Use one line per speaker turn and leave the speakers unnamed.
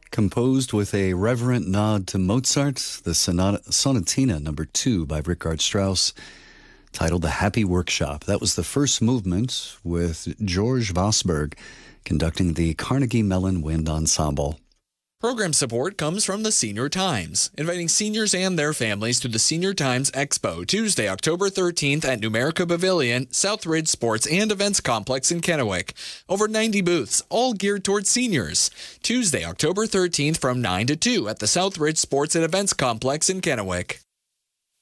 Composed with a reverent nod to Mozart, the Sonatina No. 2 by Richard Strauss, titled The Happy Workshop. That was the first movement, with George Vosberg conducting the Carnegie Mellon Wind Ensemble.
Program support comes from the Senior Times, inviting seniors and their families to the Senior Times Expo, Tuesday, October 13th at Numerica Pavilion, Southridge Sports and Events Complex in Kennewick. Over 90 booths, all geared towards seniors. Tuesday, October 13th from 9 to 2 at the Southridge Sports and Events Complex in Kennewick.